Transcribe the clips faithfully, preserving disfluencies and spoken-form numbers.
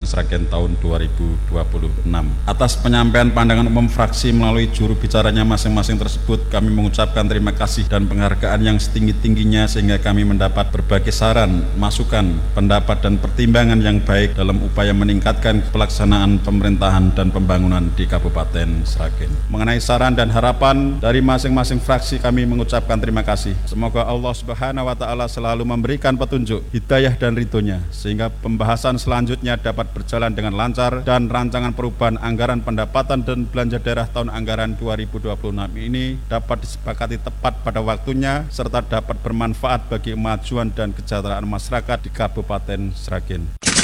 Sragen tahun dua ribu dua puluh enam. Atas penyampaian pandangan umum fraksi melalui juru bicaranya masing-masing tersebut, kami mengucapkan terima kasih dan penghargaan yang setinggi-tingginya sehingga kami mendapat berbagai saran, masukan, pendapat dan pertimbangan yang baik dalam upaya meningkatkan pelaksanaan pemerintahan dan pembangunan di Kabupaten Sragen. Mengenai saran dan harapan dari masing-masing fraksi, kami mengucapkan terima kasih. Semoga Allah Subhanahu wa Ta'ala selalu memberikan petunjuk, hidayah dan ridhonya, sehingga pembahasan selanjutnya dapat berjalan dengan lancar dan rancangan perubahan anggaran pendapatan dan belanja daerah tahun anggaran dua ribu dua puluh enam ini dapat disepakati tepat pada waktunya serta dapat bermanfaat bagi kemajuan dan kesejahteraan masyarakat di Kabupaten Sragen.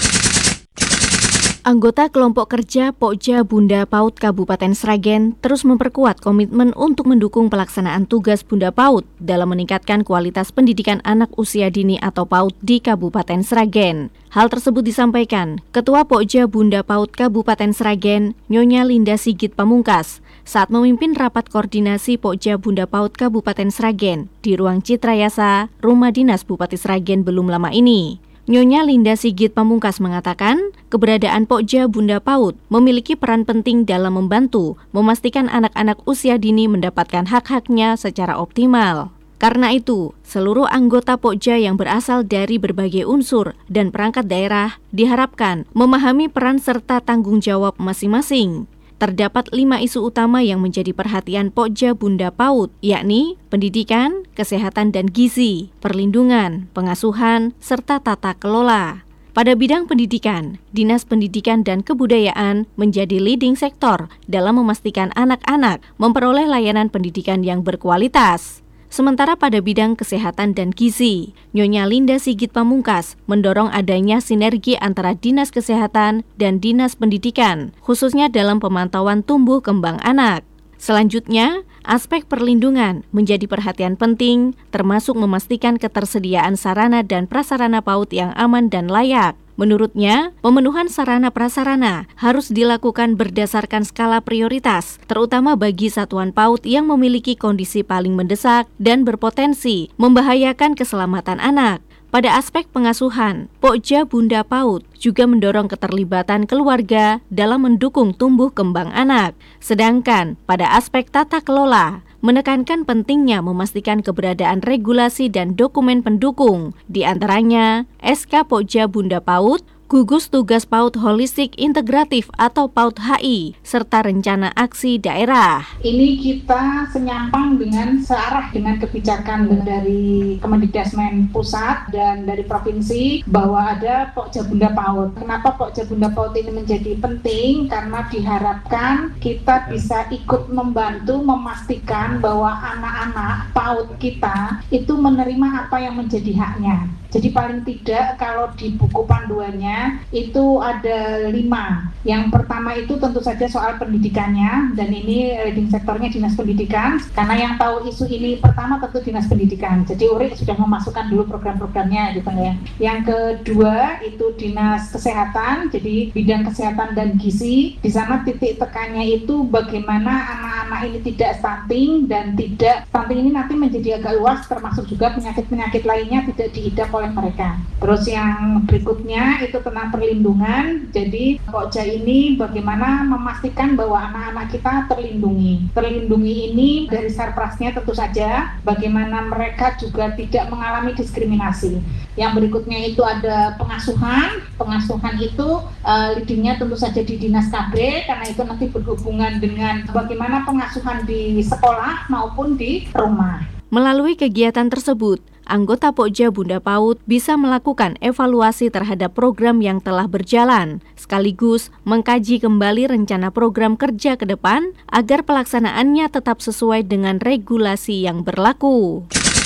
Anggota kelompok kerja Pokja Bunda PAUD Kabupaten Sragen terus memperkuat komitmen untuk mendukung pelaksanaan tugas Bunda PAUD dalam meningkatkan kualitas pendidikan anak usia dini atau PAUD di Kabupaten Sragen. Hal tersebut disampaikan Ketua Pokja Bunda PAUD Kabupaten Sragen, Nyonya Linda Sigit Pamungkas, saat memimpin rapat koordinasi Pokja Bunda PAUD Kabupaten Sragen di ruang Citrayasa, Rumah Dinas Bupati Sragen belum lama ini. Nyonya Linda Sigit Pamungkas mengatakan, keberadaan Pokja Bunda PAUD memiliki peran penting dalam membantu memastikan anak-anak usia dini mendapatkan hak-haknya secara optimal. Karena itu, seluruh anggota Pokja yang berasal dari berbagai unsur dan perangkat daerah diharapkan memahami peran serta tanggung jawab masing-masing. Terdapat lima isu utama yang menjadi perhatian Pokja Bunda PAUD, yakni pendidikan, kesehatan dan gizi, perlindungan, pengasuhan, serta tata kelola. Pada bidang pendidikan, Dinas Pendidikan dan Kebudayaan menjadi leading sektor dalam memastikan anak-anak memperoleh layanan pendidikan yang berkualitas. Sementara pada bidang kesehatan dan gizi, Nyonya Linda Sigit Pamungkas mendorong adanya sinergi antara Dinas Kesehatan dan Dinas Pendidikan, khususnya dalam pemantauan tumbuh kembang anak. Selanjutnya, aspek perlindungan menjadi perhatian penting, termasuk memastikan ketersediaan sarana dan prasarana PAUD yang aman dan layak. Menurutnya, pemenuhan sarana prasarana harus dilakukan berdasarkan skala prioritas, terutama bagi satuan PAUD yang memiliki kondisi paling mendesak dan berpotensi membahayakan keselamatan anak. Pada aspek pengasuhan, Pokja Bunda PAUD juga mendorong keterlibatan keluarga dalam mendukung tumbuh kembang anak. Sedangkan pada aspek tata kelola, menekankan pentingnya memastikan keberadaan regulasi dan dokumen pendukung, di antaranya S K Pokja Bunda PAUD, Gugus Tugas PAUD Holistik Integratif atau PAUD H I, serta rencana aksi daerah. Ini kita senyampang dengan searah dengan kebijakan dari Kemendikbudrismen pusat dan dari provinsi bahwa ada Pokja Bunda PAUD. Kenapa Pokja Bunda PAUD ini menjadi penting? Karena diharapkan kita bisa ikut membantu memastikan bahwa anak-anak PAUD kita itu menerima apa yang menjadi haknya. Jadi paling tidak kalau di buku panduannya itu ada lima. Yang pertama itu tentu saja soal pendidikannya, dan ini leading sektornya Dinas Pendidikan, karena yang tahu isu ini pertama tentu Dinas Pendidikan. Jadi U R I sudah memasukkan dulu program-programnya gitu ya. Yang kedua itu Dinas Kesehatan, jadi bidang kesehatan dan gizi. Di sana titik tekannya itu bagaimana anak-anak ini tidak stunting, dan tidak stunting ini nanti menjadi agak luas, termasuk juga penyakit-penyakit lainnya tidak diidap oleh mereka. Terus yang berikutnya itu tentang perlindungan. Jadi Pokja ini bagaimana memastikan bahwa anak-anak kita terlindungi. Terlindungi ini dari sarprasnya tentu saja bagaimana mereka juga tidak mengalami diskriminasi. Yang berikutnya itu ada pengasuhan. Pengasuhan itu uh, leadingnya tentu saja di Dinas K B, karena itu nanti berhubungan dengan bagaimana pengasuhan di sekolah maupun di rumah. Melalui kegiatan tersebut, anggota Pokja Bunda PAUD bisa melakukan evaluasi terhadap program yang telah berjalan, sekaligus mengkaji kembali rencana program kerja ke depan agar pelaksanaannya tetap sesuai dengan regulasi yang berlaku.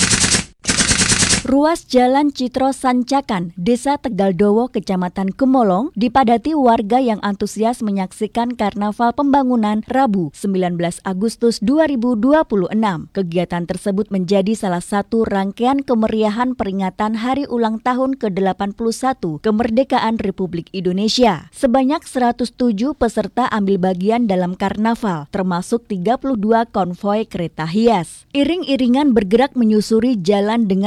Ruas Jalan Citro Sancakan, Desa Tegaldowo, Kecamatan Gemolong, dipadati warga yang antusias menyaksikan Karnaval Pembangunan Rabu sembilan belas Agustus dua ribu dua puluh enam. Kegiatan tersebut menjadi salah satu rangkaian kemeriahan peringatan Hari Ulang Tahun ke delapan puluh satu Kemerdekaan Republik Indonesia. Sebanyak seratus tujuh peserta ambil bagian dalam karnaval, termasuk tiga puluh dua konvoi kereta hias. Iring-iringan bergerak menyusuri jalan dengan menampilkan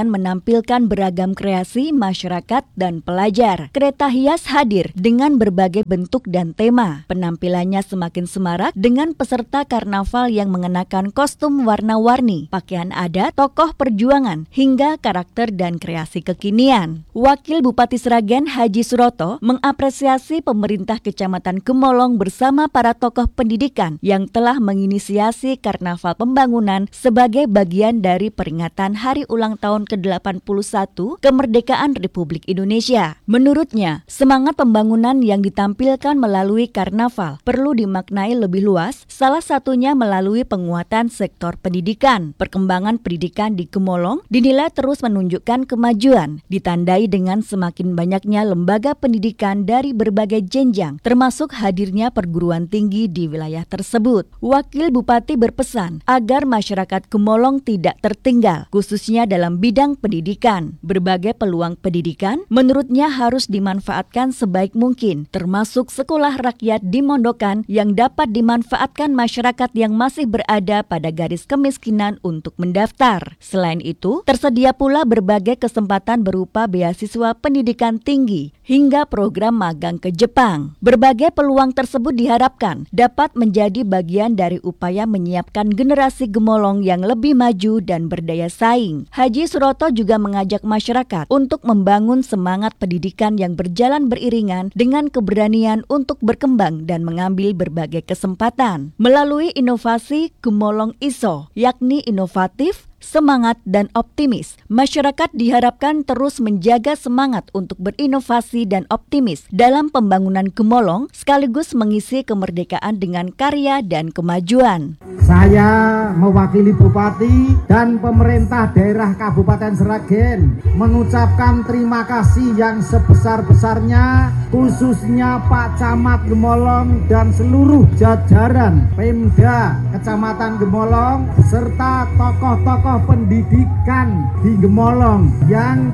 menampilkan beragam kreasi masyarakat dan pelajar. Kereta hias hadir dengan berbagai bentuk dan tema. Penampilannya semakin semarak dengan peserta karnaval yang mengenakan kostum warna-warni, pakaian adat, tokoh perjuangan, hingga karakter dan kreasi kekinian. Wakil Bupati Sragen Haji Suroto mengapresiasi pemerintah Kecamatan Gemolong bersama para tokoh pendidikan yang telah menginisiasi Karnaval Pembangunan sebagai bagian dari peringatan Hari Ulang Tahun ke delapan puluh satu Kemerdekaan Republik Indonesia. Menurutnya, semangat pembangunan yang ditampilkan melalui karnaval perlu dimaknai lebih luas, salah satunya melalui penguatan sektor pendidikan. Perkembangan pendidikan di Gemolong dinilai terus menunjukkan kemajuan, ditandai dengan semakin banyaknya lembaga pendidikan dari berbagai jenjang, termasuk hadirnya perguruan tinggi di wilayah tersebut. Wakil Bupati berpesan agar masyarakat Gemolong tidak tertinggal, khususnya dalam bidang pendidikan. Berbagai peluang pendidikan menurutnya harus dimanfaatkan sebaik mungkin, termasuk sekolah rakyat di Mondokan yang dapat dimanfaatkan masyarakat yang masih berada pada garis kemiskinan untuk mendaftar. Selain itu, tersedia pula berbagai kesempatan berupa beasiswa pendidikan tinggi hingga program magang ke Jepang. Berbagai peluang tersebut diharapkan dapat menjadi bagian dari upaya menyiapkan generasi Gemolong yang lebih maju dan berdaya saing. Haji Suroto juga mengajak masyarakat untuk membangun semangat pendidikan yang berjalan beriringan dengan keberanian untuk berkembang dan mengambil berbagai kesempatan. Melalui inovasi Gemolong I S O, yakni inovatif, semangat, dan optimis, masyarakat diharapkan terus menjaga semangat untuk berinovasi dan optimis dalam pembangunan Gemolong sekaligus mengisi kemerdekaan dengan karya dan kemajuan. Saya mewakili Bupati dan pemerintah daerah Kabupaten Sragen mengucapkan terima kasih yang sebesar-besarnya khususnya Pak Camat Gemolong dan seluruh jajaran Pemda Kecamatan Gemolong serta tokoh-tokoh pendidikan di Gemolong yang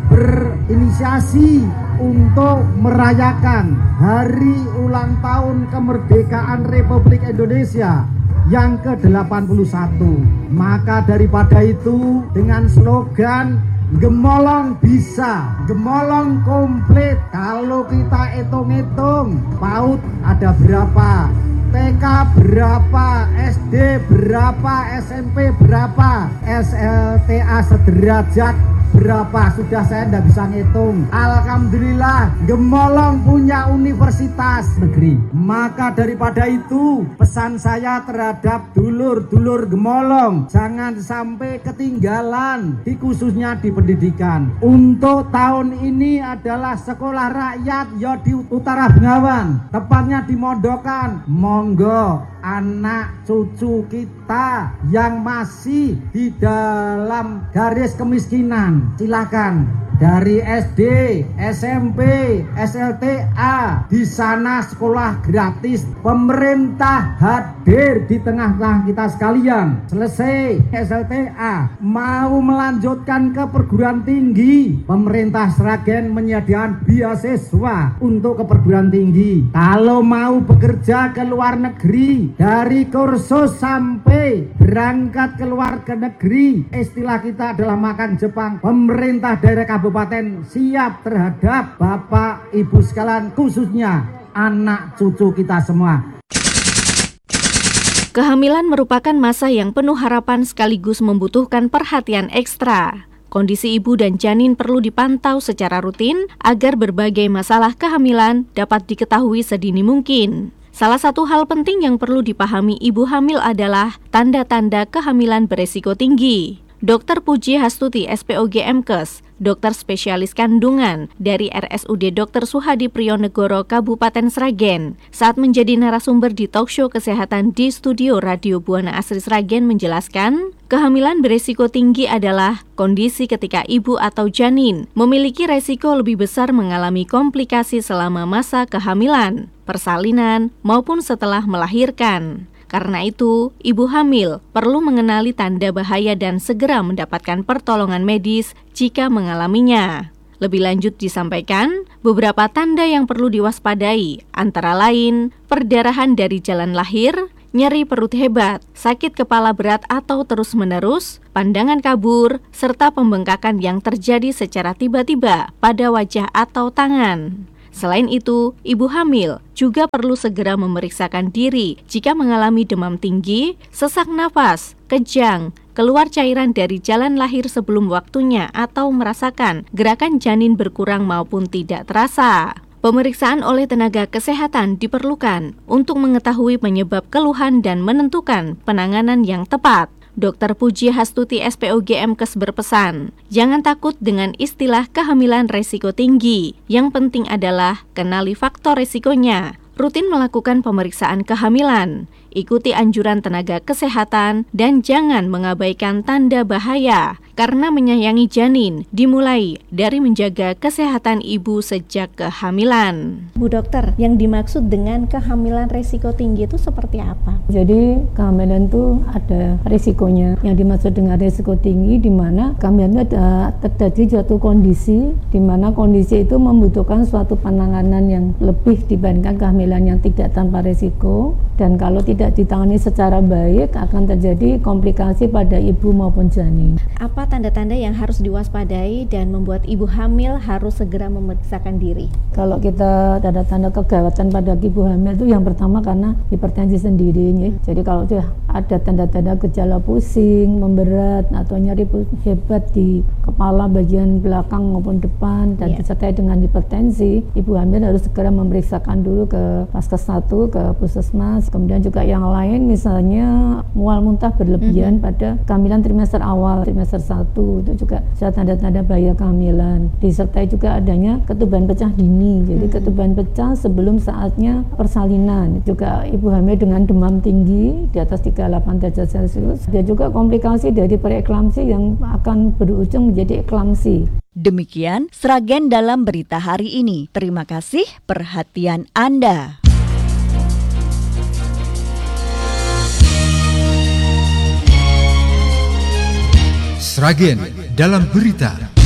berinisiasi untuk merayakan Hari Ulang Tahun Kemerdekaan Republik Indonesia yang ke delapan puluh satu. Maka daripada itu dengan slogan Gemolong bisa, Gemolong komplit. Kalau kita hitung-hitung, PAUD ada berapa, T K berapa, S D berapa, S M P berapa, S L T A sederajat berapa, sudah saya tidak bisa ngitung. Alhamdulillah Gemolong punya universitas negeri. Maka daripada itu pesan saya terhadap dulur-dulur Gemolong, jangan sampai ketinggalan di khususnya di pendidikan. Untuk tahun ini adalah sekolah rakyat ya di Utara Bengawan, tepatnya di Mondokan. Monggo anak cucu kita yang masih di dalam garis kemiskinan, silakan dari S D, S M P, S L T A, di sana sekolah gratis. Pemerintah hadir di tengah-tengah kita sekalian. Selesai S L T A, mau melanjutkan ke perguruan tinggi, pemerintah Sragen menyediakan beasiswa untuk ke perguruan tinggi. Kalau mau bekerja ke luar negeri, dari kursus sampai berangkat ke luar ke negeri, istilah kita adalah makan Jepang. Pemerintah daerah kabupaten siap terhadap Bapak Ibu sekalian, khususnya anak cucu kita semua. Kehamilan merupakan masa yang penuh harapan sekaligus membutuhkan perhatian ekstra. Kondisi ibu dan janin perlu dipantau secara rutin agar berbagai masalah kehamilan dapat diketahui sedini mungkin. Salah satu hal penting yang perlu dipahami ibu hamil adalah tanda-tanda kehamilan beresiko tinggi. Dokter Puji Hastuti, S P O G M Kes, dokter spesialis kandungan dari R S U D Dokter Suhadi Priyonegoro Kabupaten Sragen, saat menjadi narasumber di talkshow kesehatan di studio Radio Buana Asri Sragen menjelaskan, kehamilan beresiko tinggi adalah kondisi ketika ibu atau janin memiliki resiko lebih besar mengalami komplikasi selama masa kehamilan, persalinan, maupun setelah melahirkan. Karena itu, ibu hamil perlu mengenali tanda bahaya dan segera mendapatkan pertolongan medis jika mengalaminya. Lebih lanjut disampaikan, beberapa tanda yang perlu diwaspadai, antara lain perdarahan dari jalan lahir, nyeri perut hebat, sakit kepala berat atau terus-menerus, pandangan kabur, serta pembengkakan yang terjadi secara tiba-tiba pada wajah atau tangan. Selain itu, ibu hamil juga perlu segera memeriksakan diri jika mengalami demam tinggi, sesak nafas, kejang, keluar cairan dari jalan lahir sebelum waktunya atau merasakan gerakan janin berkurang maupun tidak terasa. Pemeriksaan oleh tenaga kesehatan diperlukan untuk mengetahui penyebab keluhan dan menentukan penanganan yang tepat. Dokter Puji Hastuti S P O G M Kes berpesan, jangan takut dengan istilah kehamilan resiko tinggi. Yang penting adalah kenali faktor resikonya. Rutin melakukan pemeriksaan kehamilan, ikuti anjuran tenaga kesehatan, dan jangan mengabaikan tanda bahaya. Karena menyayangi janin dimulai dari menjaga kesehatan ibu sejak kehamilan. Bu dokter, yang dimaksud dengan kehamilan resiko tinggi itu seperti apa? Jadi kehamilan itu ada risikonya. Yang dimaksud dengan risiko tinggi di mana kehamilan itu ada terjadi suatu kondisi di mana kondisi itu membutuhkan suatu penanganan yang lebih dibandingkan kehamilan yang tidak tanpa risiko, dan kalau tidak ditangani secara baik akan terjadi komplikasi pada ibu maupun janin. Apa tanda-tanda yang harus diwaspadai dan membuat ibu hamil harus segera memeriksakan diri? Kalau kita tanda-tanda kegawatan pada ibu hamil itu yang pertama karena hipertensi sendiri. Ya. Jadi kalau sudah ada tanda-tanda gejala pusing, memberat atau nyeri hebat di kepala bagian belakang maupun depan dan yeah. disertai dengan hipertensi, ibu hamil harus segera memeriksakan dulu ke Paskes satu, ke Puskesmas. Kemudian juga yang lain misalnya mual muntah berlebihan mm-hmm. pada kehamilan trimester awal, trimester satu, itu juga sudah tanda-tanda bahaya kehamilan. Disertai juga adanya ketuban pecah dini, jadi hmm. ketuban pecah sebelum saatnya persalinan. Juga ibu hamil dengan demam tinggi di atas tiga puluh delapan derajat Celcius. Ada juga komplikasi dari preeklamsi yang akan berujung menjadi eklamsi. Demikian Sragen dalam berita hari ini. Terima kasih perhatian Anda. Sragen dalam berita.